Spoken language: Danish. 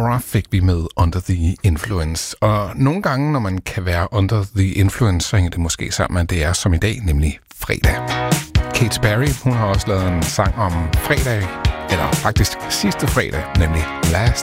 Laura fik vi med Under the Influence. Og nogle gange, når man kan være under the influence, så hænger det måske sammen med, at det er som i dag, nemlig fredag. Katy Perry, hun har også lavet en sang om fredag, eller faktisk sidste fredag, nemlig Last